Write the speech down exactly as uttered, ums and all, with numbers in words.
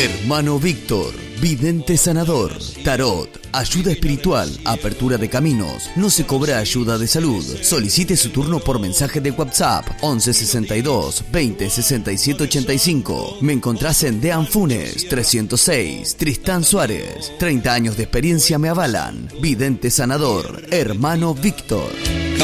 Hermano Víctor, vidente sanador, tarot, ayuda espiritual, apertura de caminos. No se cobra ayuda de salud. Solicite su turno por mensaje de WhatsApp once sesenta y dos veinte sesenta y siete ochenta y cinco. Me encontrás en Dean Funes trescientos seis, Tristán Suárez. treinta años de experiencia me avalan. Vidente sanador, Hermano Víctor.